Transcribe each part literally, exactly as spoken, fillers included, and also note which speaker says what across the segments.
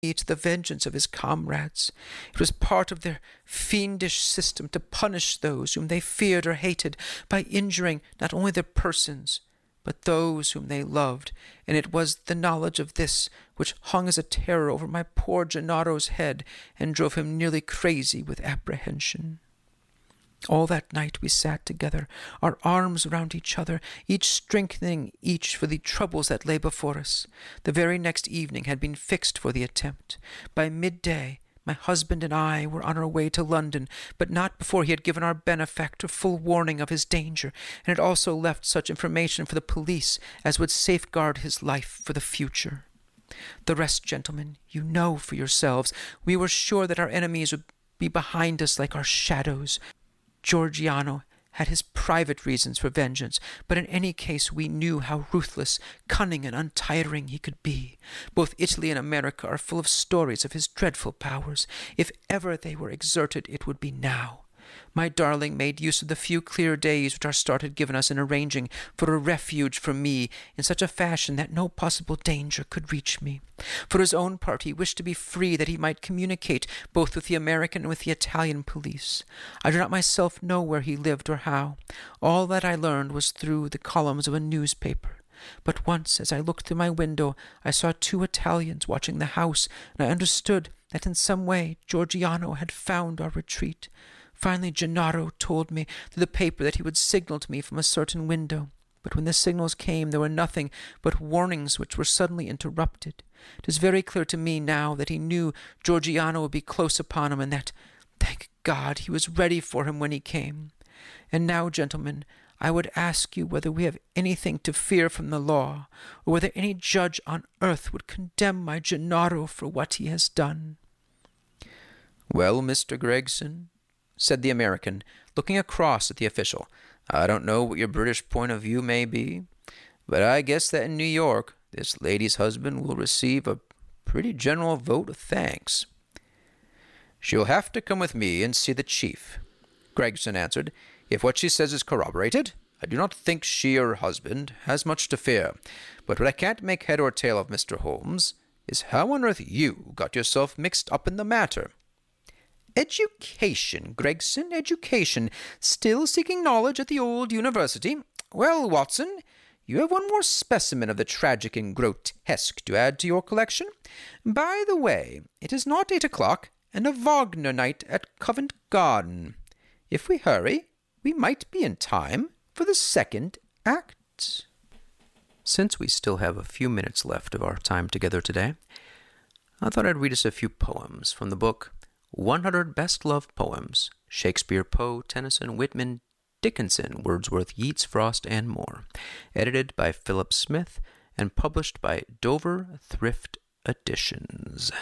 Speaker 1: to the vengeance of his comrades. It was part of their fiendish system to punish those whom they feared or hated by injuring not only their persons, but those whom they loved, and it was the knowledge of this which hung as a terror over my poor Gennaro's head and drove him nearly crazy with apprehension. All that night we sat together, our arms around each other, each strengthening each for the troubles that lay before us. The very next evening had been fixed for the attempt. By midday, my husband and I were on our way to London, but not before he had given our benefactor full warning of his danger, and had also left such information for the police as would safeguard his life for the future. The rest, gentlemen, you know for yourselves. We were sure that our enemies would be behind us like our shadows. Giorgiano had his private reasons for vengeance, but in any case we knew how ruthless, cunning, and untiring he could be. Both Italy and America are full of stories of his dreadful powers. If ever they were exerted, it would be now. My darling made use of the few clear days which our start had given us in arranging for a refuge for me in such a fashion that no possible danger could reach me. For his own part, he wished to be free that he might communicate both with the American and with the Italian police. I do not myself know where he lived or how. All that I learned was through the columns of a newspaper. But once, as I looked through my window, I saw two Italians watching the house, and I understood that in some way Giorgiano had found our retreat. Finally, Gennaro told me through the paper that he would signal to me from a certain window. But when the signals came, there were nothing but warnings which were suddenly interrupted. It is very clear to me now that he knew Giorgiano would be close upon him, and that, thank God, he was ready for him when he came. And now, gentlemen, I would ask you whether we have anything to fear from the law, or whether any judge on earth would condemn my Gennaro for what he has done.
Speaker 2: "Well, Mister Gregson," said the American, looking across at the official, "I don't know what your British point of view may be, but I guess that in New York this lady's husband will receive a pretty general vote of thanks." "She'll have to come with me and see the chief," Gregson answered. "If what she says is corroborated, I do not think she or her husband has much to fear. But what I can't make head or tail of, Mister Holmes, is how on earth you got yourself mixed up in the matter." "Education, Gregson, education. Still seeking knowledge at the old university. Well, Watson, you have one more specimen of the tragic and grotesque to add to your collection. By the way, it is not eight o'clock, and a Wagner night at Covent Garden. If we hurry, we might be in time for the second act."
Speaker 1: Since we still have a few minutes left of our time together today, I thought I'd read us a few poems from the book one hundred Best Loved Poems, Shakespeare, Poe, Tennyson, Whitman, Dickinson, Wordsworth, Yeats, Frost, and more, edited by Philip Smith and published by Dover Thrift Editions.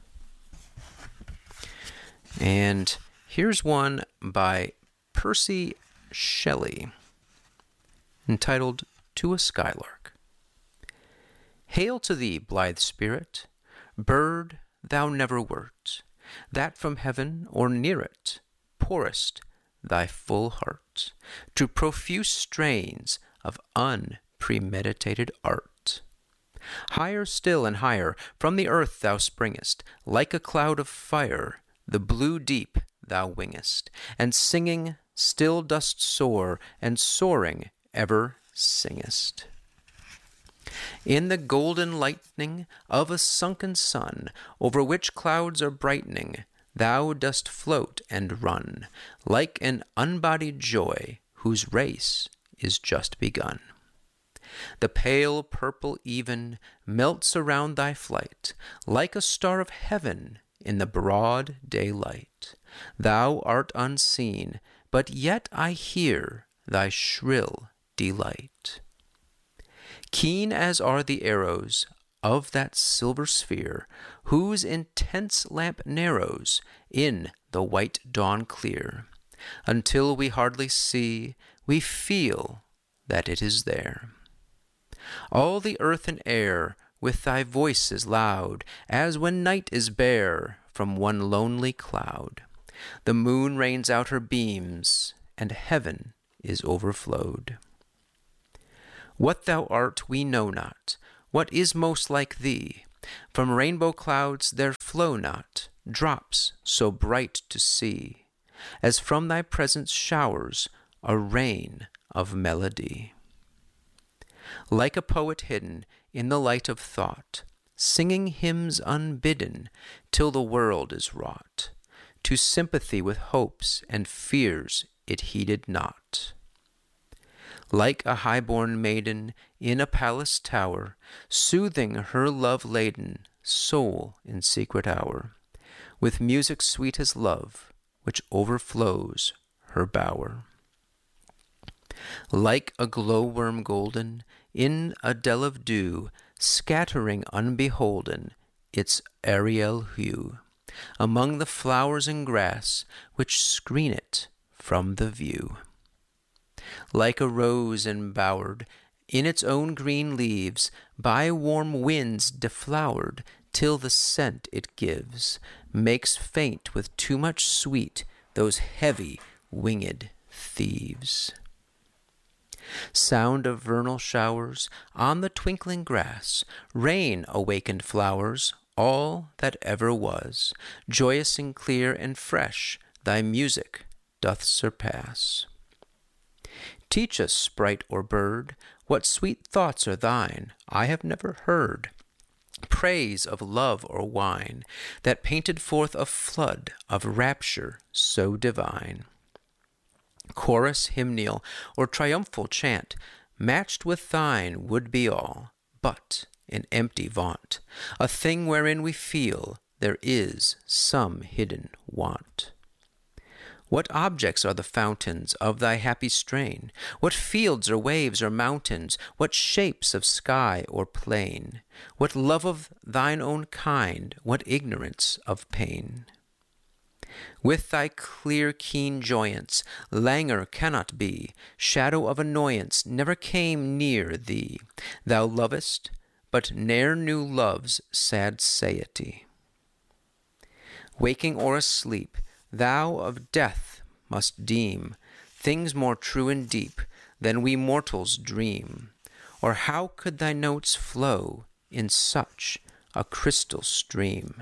Speaker 1: And here's one by Percy Shelley, entitled To a Skylark. Hail to thee, blithe spirit, bird thou never wert, that from heaven or near it pourest thy full heart to profuse strains of unpremeditated art. Higher still and higher from the earth thou springest, like a cloud of fire the blue deep thou wingest, and singing still dost soar, and soaring ever singest. In the golden lightning of a sunken sun, over which clouds are brightening, thou dost float and run, like an unbodied joy whose race is just begun. The pale purple even melts around thy flight, like a star of heaven in the broad daylight. Thou art unseen, but yet I hear thy shrill delight. Keen as are the arrows of that silver sphere, whose intense lamp narrows in the white dawn clear, until we hardly see, we feel that it is there. All the earth and air with thy voice is loud, as when night is bare from one lonely cloud. The moon rains out her beams, and heaven is overflowed. What thou art we know not, what is most like thee,
Speaker 2: From rainbow clouds there flow not drops so bright to see, as from thy presence showers a rain of melody. Like a poet hidden in the light of thought, singing hymns unbidden till the world is wrought, to sympathy with hopes and fears it heeded not. Like a high-born maiden in a palace tower, soothing her love-laden soul in secret hour, with music sweet as love, which overflows her bower. Like a glowworm golden in a dell of dew, scattering unbeholden its aerial hue among the flowers and grass which screen it from the view. Like a rose embowered in its own green leaves, by warm winds deflowered, till the scent it gives makes faint with too much sweet those heavy winged thieves. Sound of vernal showers on the twinkling grass, rain awakened flowers, all that ever was, joyous and clear and fresh, thy music doth surpass. Teach us, sprite or bird, what sweet thoughts are thine, I have never heard. Praise of love or wine, that painted forth a flood of rapture so divine. Chorus, hymnal, or triumphal chant, matched with thine would be all, but an empty vaunt, a thing wherein we feel there is some hidden want. What objects are the fountains of thy happy strain? What fields or waves or mountains? What shapes of sky or plain? What love of thine own kind? What ignorance of pain? With thy clear keen joyance, languor cannot be, shadow of annoyance never came near thee. Thou lovest, but ne'er knew love's sad satiety. Waking or asleep, thou of death must deem things more true and deep than we mortals dream, or how could thy notes flow in such a crystal stream?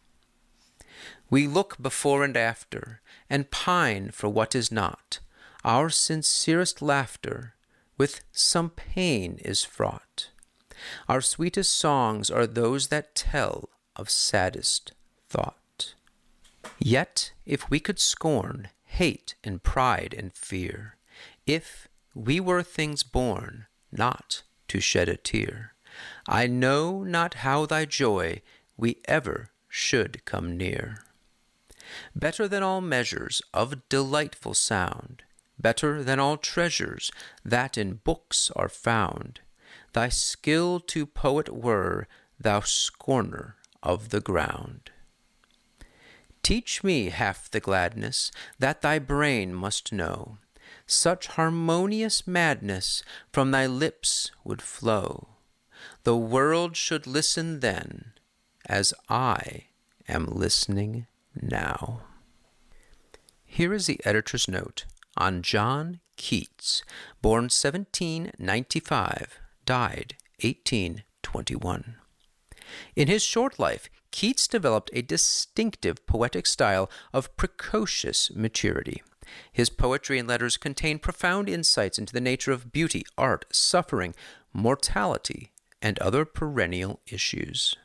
Speaker 2: We look before and after, and pine for what is not. Our sincerest laughter with some pain is fraught. Our sweetest songs are those that tell of saddest thought. Yet, if we could scorn hate and pride and fear, if we were things born not to shed a tear, I know not how thy joy we ever should come near. Better than all measures of delightful sound, better than all treasures that in books are found, thy skill to poet were, thou scorner of the ground. Teach me half the gladness that thy brain must know, such harmonious madness from thy lips would flow. The world should listen then, as I am listening now. Here is the editor's note on John Keats, born seventeen ninety-five, died eighteen twenty-one. In his short life, Keats developed a distinctive poetic style of precocious maturity. His poetry and letters contain profound insights into the nature of beauty, art, suffering, mortality, and other perennial issues.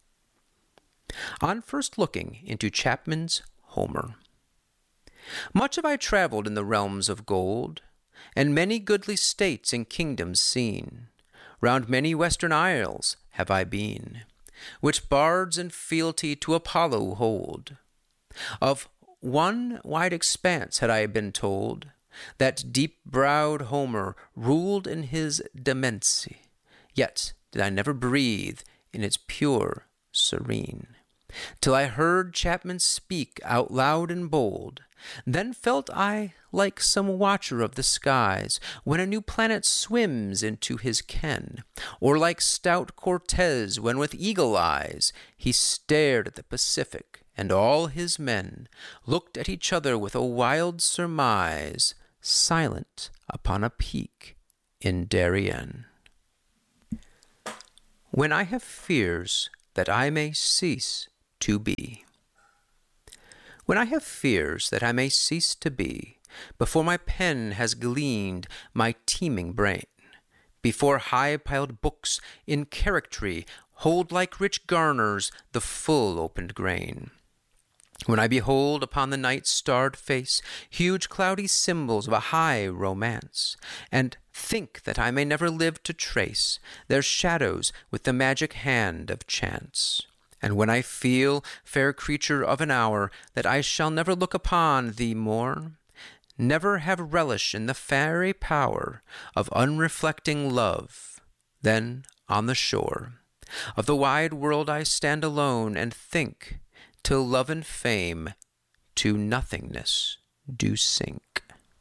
Speaker 2: On first looking into Chapman's Homer. Much have I travelled in the realms of gold, and many goodly states and kingdoms seen. Round many western isles have I been, which bards and fealty to Apollo hold. Of one wide expanse had I been told, that deep-browed Homer ruled in his demency, yet did I never breathe in its pure serene, till I heard Chapman speak out loud and bold. Then felt I like some watcher of the skies when a new planet swims into his ken, or like stout Cortez when with eagle eyes he stared at the Pacific, and all his men looked at each other with a wild surmise, silent upon a peak in Darien. When I have fears that I may cease to be. When I have fears that I may cease to be, before my pen has gleaned my teeming brain, before high-piled books in charactery hold like rich garners the full opened grain, when I behold upon the night's starred face huge cloudy symbols of a high romance, and think that I may never live to trace their shadows with the magic hand of chance, and when I feel, fair creature of an hour, that I shall never look upon thee more, never have relish in the fairy power of unreflecting love, then on the shore of the wide world I stand alone and think, till love and fame to nothingness do sink.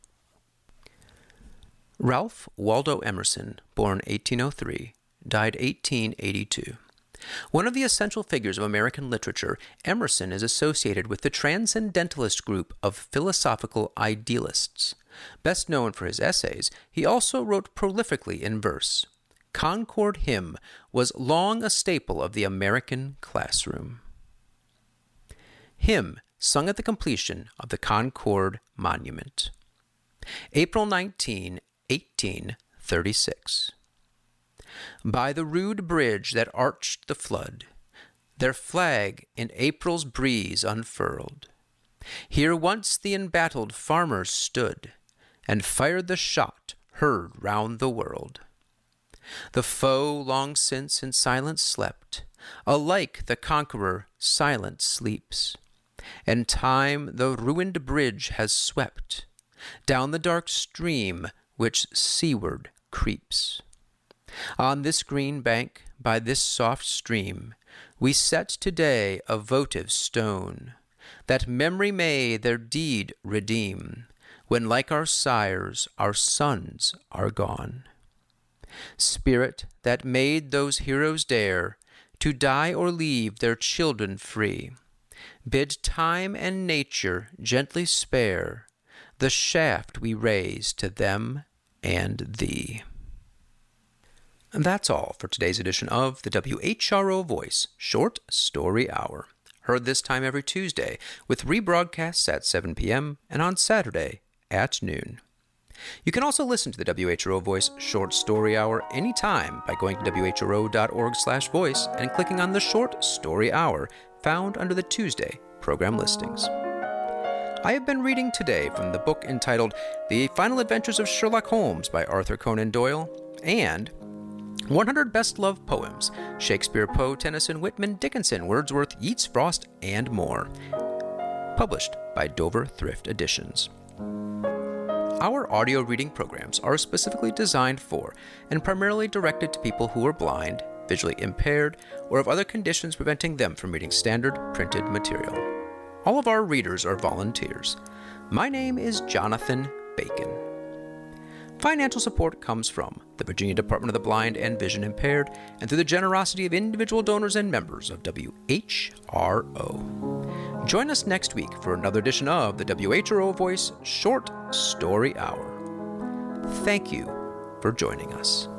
Speaker 2: Ralph Waldo Emerson, born eighteen oh three, died eighteen eighty-two. One of the essential figures of American literature, Emerson is associated with the transcendentalist group of philosophical idealists. Best known for his essays, he also wrote prolifically in verse. Concord Hymn was long a staple of the American classroom. Hymn sung at the completion of the Concord Monument. April nineteenth, eighteen thirty-six. By the rude bridge that arched the flood, their flag in April's breeze unfurled, here once the embattled farmers stood, and fired the shot heard round the world. The foe long since in silence slept, alike the conqueror silent sleeps, and time the ruined bridge has swept down the dark stream which seaward creeps. On this green bank, by this soft stream, we set today a votive stone, that memory may their deed redeem, when like our sires our sons are gone. Spirit that made those heroes dare to die or leave their children free, bid time and nature gently spare the shaft we raise to them and thee. And that's all for today's edition of the W H R O Voice Short Story Hour. Heard this time every Tuesday, with rebroadcasts at seven p.m. and on Saturday at noon. You can also listen to the W H R O Voice Short Story Hour anytime by going to w h r o dot org slash voice and clicking on the Short Story Hour found under the Tuesday program listings. I have been reading today from the book entitled The Final Adventures of Sherlock Holmes by Arthur Conan Doyle and one hundred Best Loved Poems, Shakespeare, Poe, Tennyson, Whitman, Dickinson, Wordsworth, Yeats, Frost, and more, published by Dover Thrift Editions. Our audio reading programs are specifically designed for and primarily directed to people who are blind, visually impaired, or have other conditions preventing them from reading standard printed material. All of our readers are volunteers. My name is Jonathan Bacon. Financial support comes from the Virginia Department of the Blind and Vision Impaired and through the generosity of individual donors and members of W H R O. Join us next week for another edition of the W H R O Voice Short Story Hour. Thank you for joining us.